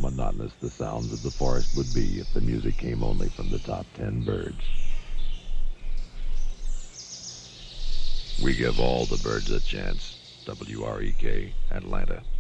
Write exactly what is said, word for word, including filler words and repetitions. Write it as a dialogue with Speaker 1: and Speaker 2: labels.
Speaker 1: monotonous the sounds of the forest would be if the music came only from the top ten birds. We give all the birds a chance. W R E K, Atlanta.